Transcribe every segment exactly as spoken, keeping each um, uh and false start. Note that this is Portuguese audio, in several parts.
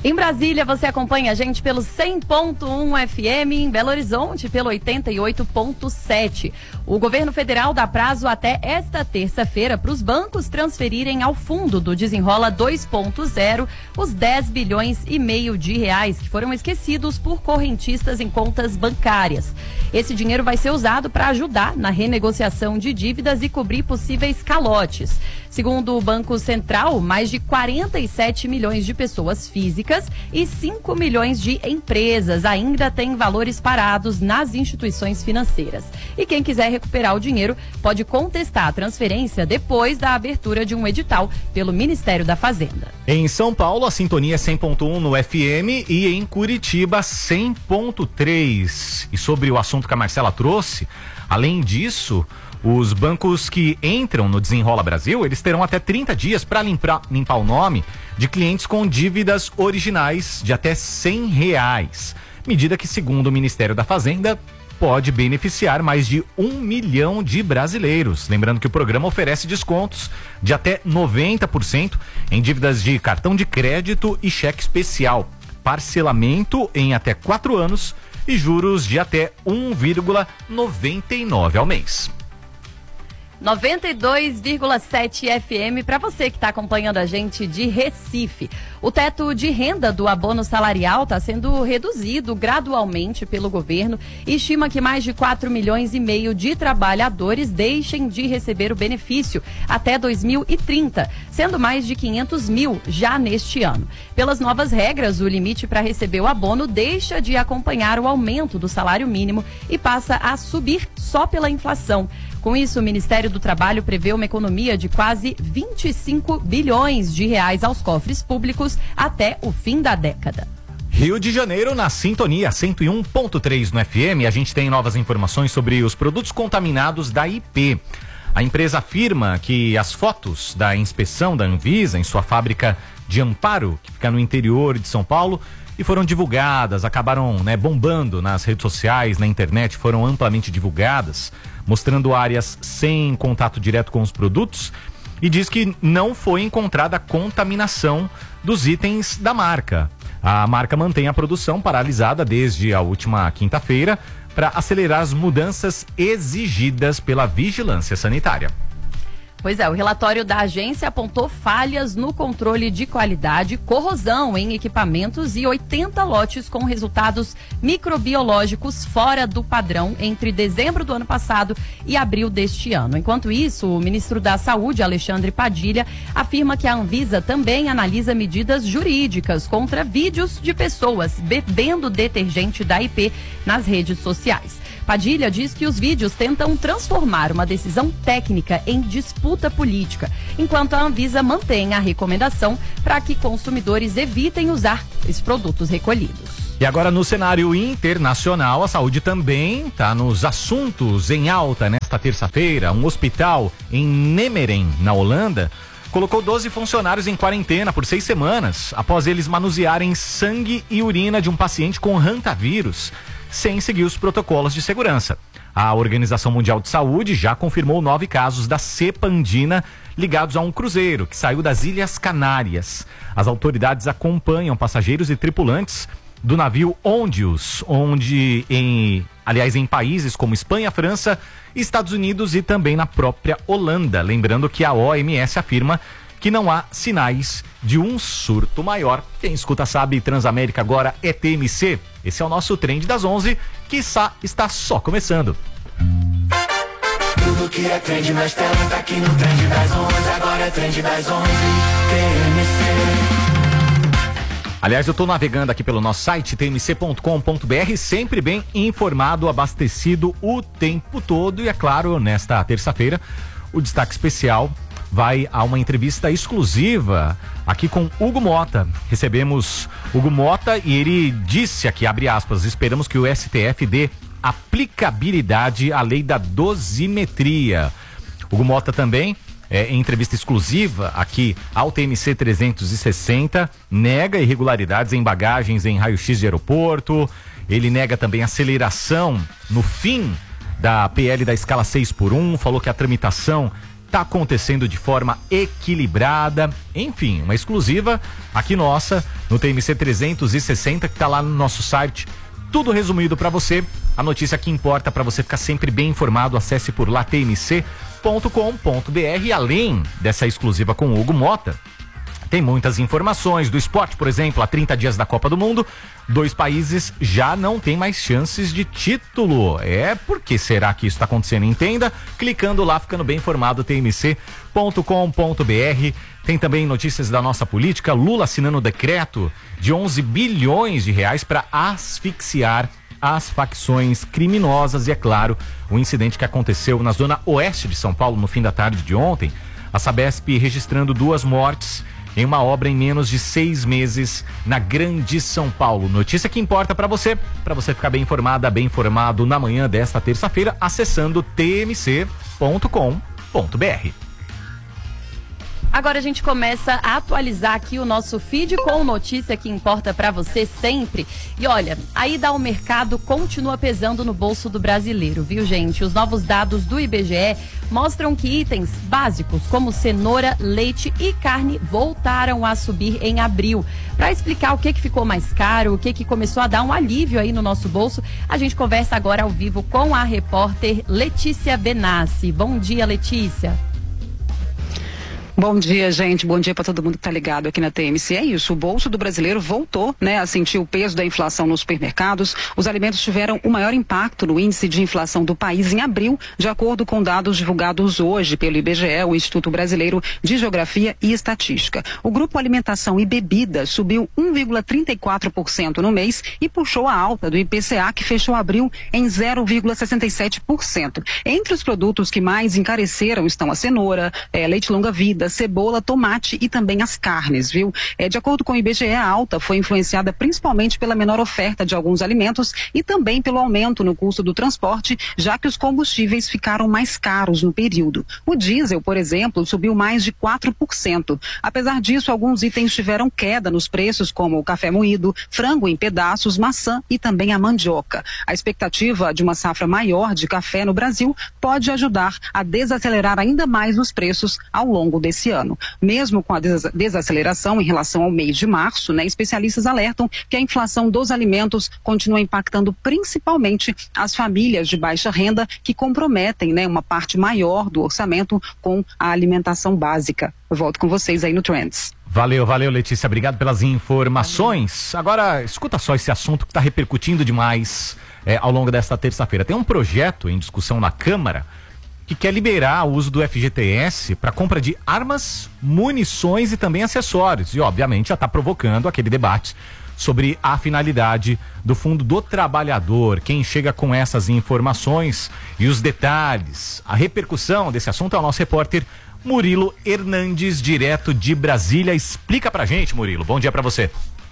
Em Brasília, você acompanha a gente pelo cem ponto um F M, em Belo Horizonte pelo oitenta e oito ponto sete. O governo federal dá prazo até esta terça-feira para os bancos transferirem ao fundo do Desenrola dois ponto zero os dez bilhões e meio de reais que foram esquecidos por correntistas em contas bancárias. Esse dinheiro vai ser usado para ajudar na renegociação de dívidas e cobrir possíveis calotes. Segundo o Banco Central, mais de quarenta e sete milhões de pessoas físicas e cinco milhões de empresas ainda têm valores parados nas instituições financeiras. E quem quiser recuperar o dinheiro pode contestar a transferência depois da abertura de um edital pelo Ministério da Fazenda. Em São Paulo, a sintonia é cem ponto um no F M e em Curitiba cem ponto três. E sobre o assunto que a Marcela trouxe, além disso, os bancos que entram no Desenrola Brasil, eles terão até trinta dias para limpar, limpar o nome de clientes com dívidas originais de até cem reais. Medida que, segundo o Ministério da Fazenda, pode beneficiar mais de um milhão de brasileiros. Lembrando que o programa oferece descontos de até noventa por cento em dívidas de cartão de crédito e cheque especial, parcelamento em até quatro anos e juros de até um vírgula noventa e nove ao mês. noventa e dois vírgula sete F M para você que está acompanhando a gente de Recife. O teto de renda do abono salarial está sendo reduzido gradualmente pelo governo e estima que mais de quatro milhões e meio de trabalhadores deixem de receber o benefício até dois mil e trinta, sendo mais de quinhentos mil já neste ano. Pelas novas regras, o limite para receber o abono deixa de acompanhar o aumento do salário mínimo e passa a subir só pela inflação. Com isso, o Ministério do Trabalho prevê uma economia de quase vinte e cinco bilhões de reais aos cofres públicos até o fim da década. Rio de Janeiro na sintonia cento e um ponto três no F M. A gente tem novas informações sobre os produtos contaminados da I P. A empresa afirma que as fotos da inspeção da Anvisa em sua fábrica de Amparo, que fica no interior de São Paulo, e foram divulgadas, acabaram, né, bombando nas redes sociais, na internet, foram amplamente divulgadas, mostrando áreas sem contato direto com os produtos, e diz que não foi encontrada contaminação dos itens da marca. A marca mantém a produção paralisada desde a última quinta-feira para acelerar as mudanças exigidas pela vigilância sanitária. Pois é, o relatório da agência apontou falhas no controle de qualidade, corrosão em equipamentos e oitenta lotes com resultados microbiológicos fora do padrão entre dezembro do ano passado e abril deste ano. Enquanto isso, o ministro da Saúde, Alexandre Padilha, afirma que a Anvisa também analisa medidas jurídicas contra vídeos de pessoas bebendo detergente da I P nas redes sociais. Padilha diz que os vídeos tentam transformar uma decisão técnica em disputa política, enquanto a Anvisa mantém a recomendação para que consumidores evitem usar os produtos recolhidos. E agora, no cenário internacional, a saúde também está nos assuntos em alta nesta terça-feira. Um hospital em Nemeren, na Holanda, colocou doze funcionários em quarentena por seis semanas após eles manusearem sangue e urina de um paciente com hantavírus, sem seguir os protocolos de segurança. A Organização Mundial de Saúde já confirmou nove casos da cepa andina ligados a um cruzeiro que saiu das Ilhas Canárias. As autoridades acompanham passageiros e tripulantes do navio Ondius, onde em, aliás, em países como Espanha, França, Estados Unidos e também na própria Holanda. Lembrando que a O M S afirma que não há sinais de um surto maior. Quem escuta sabe, Transamérica agora é T M C. Esse é o nosso Trend das onze, que está, está só começando. Tudo que é trend nas telas tá aqui no Trend das onze, agora é Trend das onze, T M C. Aliás, eu estou navegando aqui pelo nosso site, t m c ponto com ponto b r, sempre bem informado, abastecido o tempo todo. E é claro, nesta terça-feira, o destaque especial vai a uma entrevista exclusiva aqui com Hugo Mota. Recebemos Hugo Mota e ele disse aqui, abre aspas, esperamos que o S T F dê aplicabilidade à lei da dosimetria. Hugo Mota também, é, em entrevista exclusiva aqui ao T M C trezentos e sessenta, nega irregularidades em bagagens em raio-x de aeroporto. Ele nega também aceleração no fim da P L da escala seis por um, falou que a tramitação tá acontecendo de forma equilibrada, enfim, uma exclusiva aqui nossa no T M C trezentos e sessenta, que tá lá no nosso site, tudo resumido para você, a notícia que importa para você ficar sempre bem informado. Acesse por lá t m c ponto com ponto b r. Além dessa exclusiva com o Hugo Mota, tem muitas informações do esporte. Por exemplo, há trinta dias da Copa do Mundo, dois países já não têm mais chances de título. É, por que será que isso está acontecendo? Entenda clicando lá, ficando bem informado, t m c ponto com ponto b r. Tem também notícias da nossa política. Lula assinando decreto de onze bilhões de reais para asfixiar as facções criminosas. E é claro, o incidente que aconteceu na zona oeste de São Paulo no fim da tarde de ontem, a Sabesp registrando duas mortes em uma obra em menos de seis meses na Grande São Paulo. Notícia que importa para você, para você ficar bem informada, bem informado na manhã desta terça-feira, acessando t m c ponto com ponto b r. Agora a gente começa a atualizar aqui o nosso feed com notícia que importa para você sempre. E olha, a ida ao mercado continua pesando no bolso do brasileiro, viu, gente? Os novos dados do I B G E mostram que itens básicos como cenoura, leite e carne voltaram a subir em abril. Para explicar o que, que ficou mais caro, o que, que começou a dar um alívio aí no nosso bolso, a gente conversa agora ao vivo com a repórter Letícia Benassi. Bom dia, Letícia. Bom dia, gente. Bom dia para todo mundo que está ligado aqui na T M C. É isso, o bolso do brasileiro voltou, né, a sentir o peso da inflação nos supermercados. Os alimentos tiveram o maior impacto no índice de inflação do país em abril, de acordo com dados divulgados hoje pelo I B G E, o Instituto Brasileiro de Geografia e Estatística. O grupo Alimentação e Bebida subiu um vírgula trinta e quatro por cento no mês e puxou a alta do I P C A, que fechou abril em zero vírgula sessenta e sete por cento. Entre os produtos que mais encareceram estão a cenoura, é, leite longa-vida, cebola, tomate e também as carnes, viu? É, de acordo com o I B G E, a alta foi influenciada principalmente pela menor oferta de alguns alimentos e também pelo aumento no custo do transporte, já que os combustíveis ficaram mais caros no período. O diesel, por exemplo, subiu mais de quatro por cento. Apesar disso, alguns itens tiveram queda nos preços, como o café moído, frango em pedaços, maçã e também a mandioca. A expectativa de uma safra maior de café no Brasil pode ajudar a desacelerar ainda mais os preços ao longo desse esse ano. Mesmo com a desaceleração em relação ao mês de março, né, especialistas alertam que a inflação dos alimentos continua impactando principalmente as famílias de baixa renda, que comprometem, né, uma parte maior do orçamento com a alimentação básica. Eu volto com vocês aí no Trends. Valeu, valeu, Letícia. Obrigado pelas informações. Agora, escuta só esse assunto que está repercutindo demais é, ao longo desta terça-feira. Tem um projeto em discussão na Câmara que quer liberar o uso do F G T S para compra de armas, munições e também acessórios. E, obviamente, já está provocando aquele debate sobre a finalidade do Fundo do Trabalhador. Quem chega com essas informações e os detalhes, a repercussão desse assunto é o nosso repórter Murilo Hernandes, direto de Brasília. Explica pra gente, Murilo. Bom dia para você.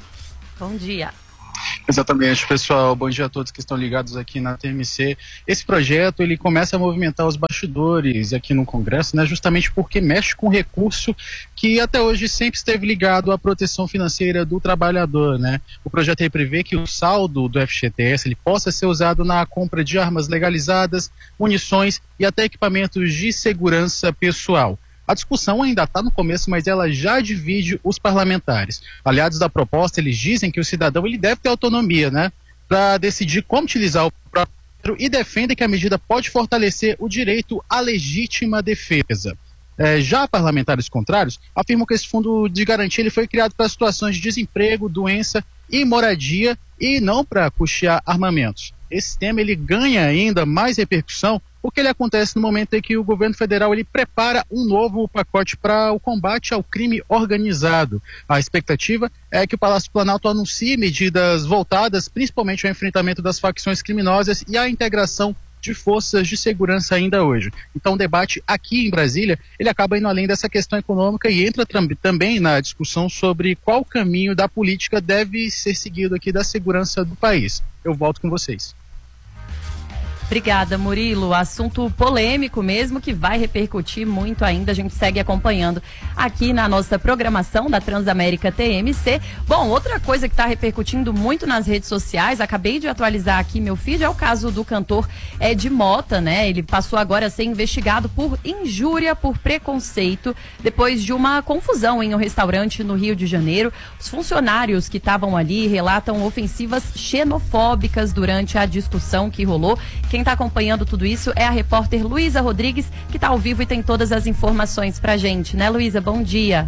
Bom dia. Exatamente, pessoal. Bom dia a todos que estão ligados aqui na T M C. Esse projeto, ele começa a movimentar os bastidores aqui no Congresso, né, justamente porque mexe com recurso que até hoje sempre esteve ligado à proteção financeira do trabalhador, né? O projeto aí prevê que o saldo do F G T S ele possa ser usado na compra de armas legalizadas, munições e até equipamentos de segurança pessoal. A discussão ainda está no começo, mas ela já divide os parlamentares. Aliados da proposta, eles dizem que o cidadão ele deve ter autonomia, né, para decidir como utilizar o próprio e defendem que a medida pode fortalecer o direito à legítima defesa. É, já parlamentares contrários afirmam que esse fundo de garantia ele foi criado para situações de desemprego, doença e moradia e não para custear armamentos. Esse tema ele ganha ainda mais repercussão porque ele acontece no momento em que o governo federal ele prepara um novo pacote para o combate ao crime organizado. A expectativa é que o Palácio Planalto anuncie medidas voltadas principalmente ao enfrentamento das facções criminosas e à integração de forças de segurança ainda hoje. Então o debate aqui em Brasília, ele acaba indo além dessa questão econômica e entra também na discussão sobre qual caminho da política deve ser seguido aqui da segurança do país. Eu volto com vocês. Obrigada, Murilo. Assunto polêmico mesmo, que vai repercutir muito ainda. A gente segue acompanhando aqui na nossa programação da Transamérica T M C. Bom, outra coisa que está repercutindo muito nas redes sociais, acabei de atualizar aqui meu feed, é o caso do cantor Ed Mota, né? Ele passou agora a ser investigado por injúria, por preconceito, depois de uma confusão em um restaurante no Rio de Janeiro. Os funcionários que estavam ali relatam ofensivas xenofóbicas durante a discussão que rolou. Quem está acompanhando tudo isso é a repórter Luísa Rodrigues, que está ao vivo e tem todas as informações pra gente, né, Luísa? Bom dia.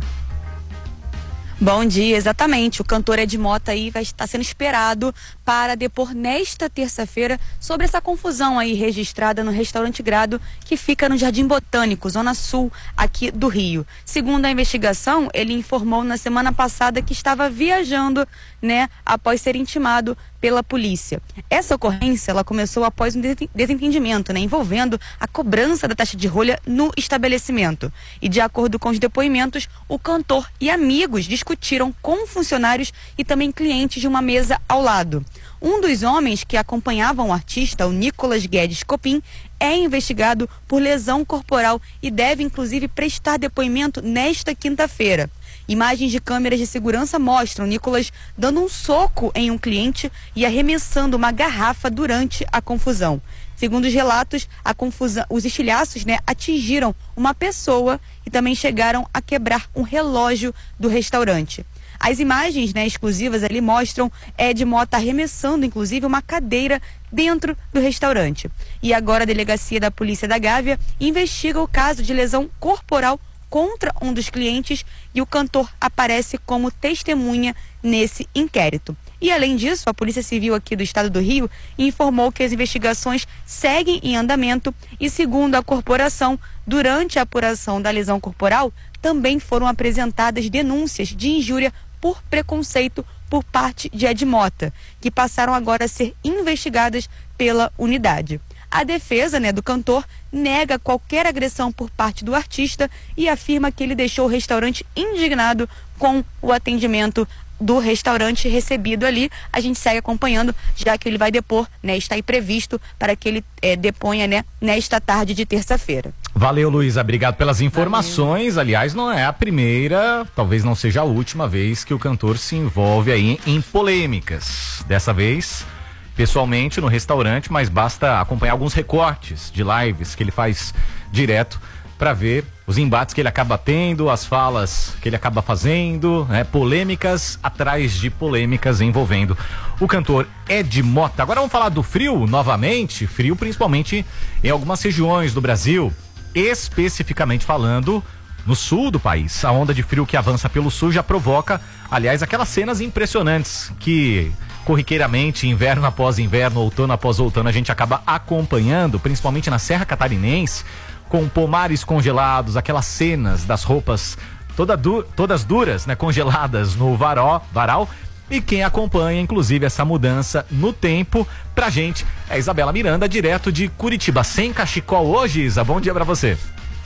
Bom dia, exatamente. O cantor Ed Mota aí vai estar sendo esperado para depor nesta terça-feira sobre essa confusão aí registrada no restaurante Grado, que fica no Jardim Botânico, zona sul aqui do Rio. Segundo a investigação, ele informou na semana passada que estava viajando, né, após ser intimado pela polícia. Essa ocorrência, ela começou após um desentendimento, né, envolvendo a cobrança da taxa de rolha no estabelecimento. E de acordo com os depoimentos, o cantor e amigos discutiram com funcionários e também clientes de uma mesa ao lado. Um dos homens que acompanhavam o artista, o Nicolas Guedes Copim, é investigado por lesão corporal e deve inclusive prestar depoimento nesta quinta-feira. Imagens de câmeras de segurança mostram Nicolas dando um soco em um cliente e arremessando uma garrafa durante a confusão. Segundo os relatos, a confusão, os estilhaços, né, atingiram uma pessoa e também chegaram a quebrar um relógio do restaurante. As imagens, né, exclusivas ali mostram Ed Mota arremessando, inclusive, uma cadeira dentro do restaurante. E agora a delegacia da Polícia da Gávea investiga o caso de lesão corporal contra um dos clientes e o cantor aparece como testemunha nesse inquérito. E além disso, a Polícia Civil aqui do estado do Rio informou que as investigações seguem em andamento e, segundo a corporação, durante a apuração da lesão corporal, também foram apresentadas denúncias de injúria por preconceito por parte de Ed Mota, que passaram agora a ser investigadas pela unidade. A defesa, né, do cantor nega qualquer agressão por parte do artista e afirma que ele deixou o restaurante indignado com o atendimento do restaurante recebido ali. A gente segue acompanhando, já que ele vai depor, né, está aí previsto para que ele é, deponha, né, nesta tarde de terça-feira. Valeu, Luísa, obrigado pelas informações. Valeu. Aliás, não é a primeira, talvez não seja a última vez que o cantor se envolve aí em polêmicas. Dessa vez, pessoalmente no restaurante, mas basta acompanhar alguns recortes de lives que ele faz direto para ver os embates que ele acaba tendo, as falas que ele acaba fazendo, né? Polêmicas atrás de polêmicas envolvendo o cantor Ed Mota. Agora vamos falar do frio novamente, frio principalmente em algumas regiões do Brasil, especificamente falando no sul do país. A onda de frio que avança pelo sul já provoca, aliás, aquelas cenas impressionantes que corriqueiramente, inverno após inverno, outono após outono, a gente acaba acompanhando, principalmente na Serra Catarinense, com pomares congelados, aquelas cenas das roupas toda du- todas duras, né, congeladas no varó, varal. E quem acompanha, inclusive, essa mudança no tempo, pra gente, é Isabela Miranda, direto de Curitiba. Sem cachecol hoje, Isa, bom dia pra você.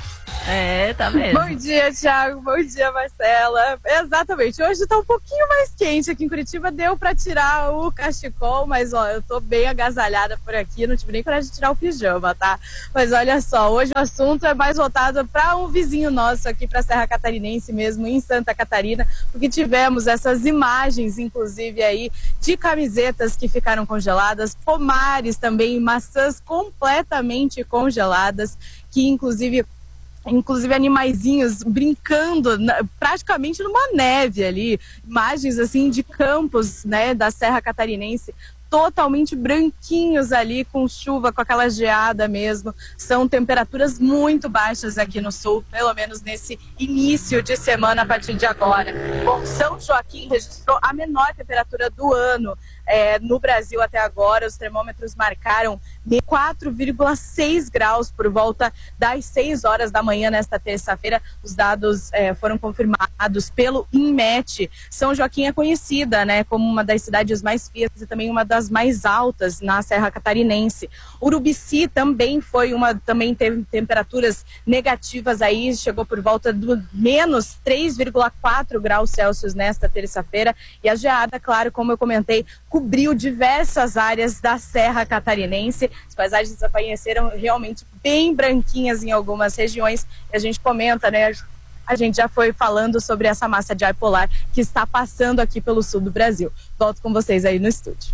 É, tá mesmo. Bom dia, Thiago. Bom dia, Marcela. Exatamente. Hoje tá um pouquinho mais quente aqui em Curitiba. Deu pra tirar o cachecol, mas ó, eu tô bem agasalhada por aqui. Não tive nem coragem de tirar o pijama, tá? Mas olha só, hoje o assunto é mais voltado para um vizinho nosso aqui pra Serra Catarinense mesmo, em Santa Catarina, porque tivemos essas imagens, inclusive aí, de camisetas que ficaram congeladas, pomares também, maçãs completamente congeladas, que inclusive inclusive animaizinhos brincando na, praticamente numa neve ali, imagens assim de campos, né, da Serra Catarinense, totalmente branquinhos ali, com chuva, com aquela geada mesmo. São temperaturas muito baixas aqui no sul, pelo menos nesse início de semana a partir de agora. Bom, São Joaquim registrou a menor temperatura do ano é, no Brasil até agora. Os termômetros marcaram quatro vírgula seis graus por volta das seis horas da manhã nesta terça-feira. Os dados é, foram confirmados pelo INMET. São Joaquim é conhecida, né, como uma das cidades mais frias e também uma das mais altas na Serra Catarinense. Urubici também foi uma, também teve temperaturas negativas aí, chegou por volta do menos três vírgula quatro graus Celsius nesta terça-feira. E a geada, claro, como eu comentei, cobriu diversas áreas da Serra Catarinense. As paisagens apareceram realmente bem branquinhas em algumas regiões. E a gente comenta, né? A gente já foi falando sobre essa massa de ar polar que está passando aqui pelo sul do Brasil. Volto com vocês aí no estúdio.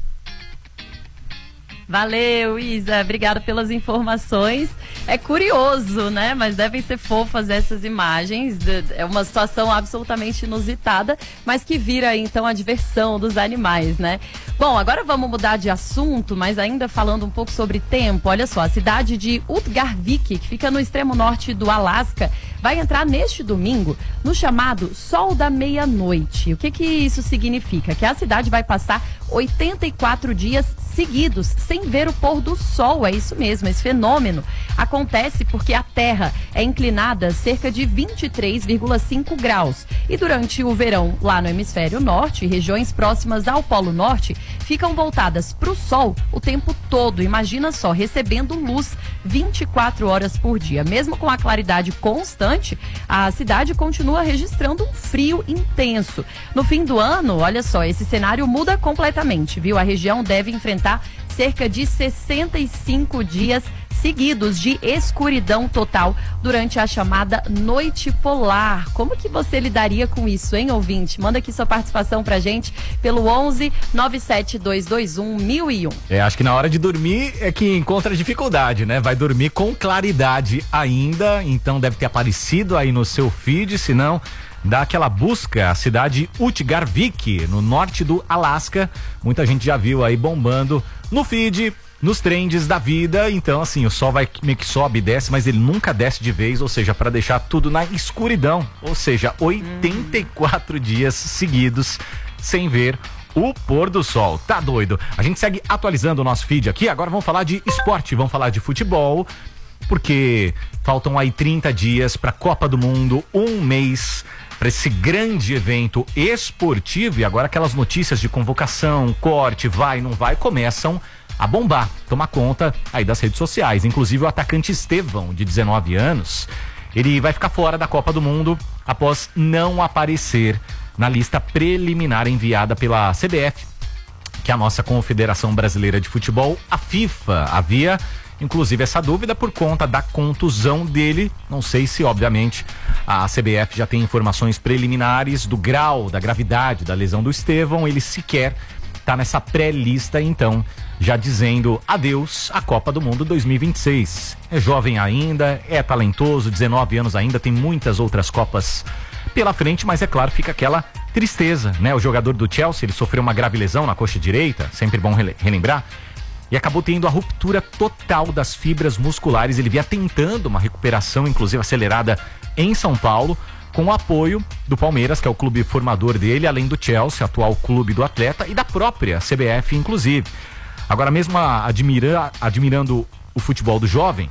Valeu, Isa. Obrigada pelas informações. É curioso, né? Mas devem ser fofas essas imagens. É uma situação absolutamente inusitada, mas que vira, então, a diversão dos animais, né? Bom, agora vamos mudar de assunto, mas ainda falando um pouco sobre tempo. Olha só, a cidade de Utgarvik, que fica no extremo norte do Alasca, vai entrar neste domingo no chamado Sol da Meia-Noite. O que que isso significa? Que a cidade vai passar oitenta e quatro dias seguidos sem ver o pôr do sol. É isso mesmo, esse fenômeno acontece porque a Terra é inclinada cerca de vinte e três vírgula cinco graus. E durante o verão, lá no hemisfério norte, regiões próximas ao Polo Norte ficam voltadas para o sol o tempo todo. Imagina só, recebendo luz vinte e quatro horas por dia. Mesmo com a claridade constante, a cidade continua registrando um frio intenso. No fim do ano, olha só, esse cenário muda completamente, viu? A região deve enfrentar cerca de sessenta e cinco dias seguidos de escuridão total durante a chamada noite polar. Como que você lidaria com isso, hein, ouvinte? Manda aqui sua participação pra gente pelo onze nove sete dois dois um mil e um. É, acho que na hora de dormir é que encontra dificuldade, né? Vai dormir com claridade ainda, então deve ter aparecido aí no seu feed, se não, dá aquela busca, a cidade Utgarvik, no norte do Alasca. Muita gente já viu aí bombando no feed, nos trends da vida. Então, assim, o sol vai meio que sobe e desce, mas ele nunca desce de vez, ou seja, para deixar tudo na escuridão. Ou seja, oitenta e quatro hum. dias seguidos sem ver o pôr do sol. Tá doido? A gente segue atualizando o nosso feed aqui. Agora vamos falar de esporte, vamos falar de futebol, porque faltam aí trinta dias para a Copa do Mundo, um mês para esse grande evento esportivo. E agora aquelas notícias de convocação, corte, vai, não vai, começam a bombar, tomar conta aí das redes sociais. Inclusive o atacante Estevão, de dezenove anos, ele vai ficar fora da Copa do Mundo após não aparecer na lista preliminar enviada pela C B F, que é a nossa Confederação Brasileira de Futebol, a FIFA. Havia inclusive essa dúvida por conta da contusão dele. Não sei se, obviamente, a C B F já tem informações preliminares do grau, da gravidade da lesão do Estevão. Ele sequer está nessa pré-lista, então, já dizendo adeus à Copa do Mundo dois mil e vinte e seis. É jovem ainda, é talentoso, dezenove anos ainda, tem muitas outras Copas pela frente, mas é claro, fica aquela tristeza, né? O jogador do Chelsea, ele sofreu uma grave lesão na coxa direita, sempre bom relembrar, e acabou tendo a ruptura total das fibras musculares. Ele vinha tentando uma recuperação, inclusive acelerada, em São Paulo, com o apoio do Palmeiras, que é o clube formador dele, além do Chelsea, atual clube do atleta, e da própria C B F, inclusive. Agora, mesmo admira, admirando o futebol do jovem,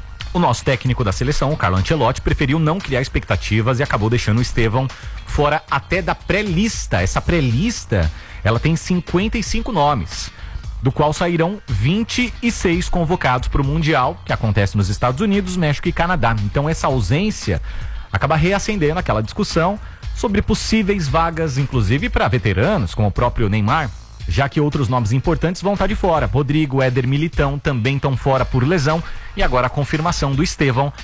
o nosso técnico da seleção, o Carlo Ancelotti, preferiu não criar expectativas e acabou deixando o Estevão fora até da pré-lista. Essa pré-lista, ela tem cinquenta e cinco nomes, do qual sairão vinte e seis convocados para o Mundial, que acontece nos Estados Unidos, México e Canadá. Então essa ausência acaba reacendendo aquela discussão sobre possíveis vagas, inclusive para veteranos, como o próprio Neymar, já que outros nomes importantes vão estar de fora. Rodrigo, Éder, Militão também estão fora por lesão, e agora a confirmação do Estevão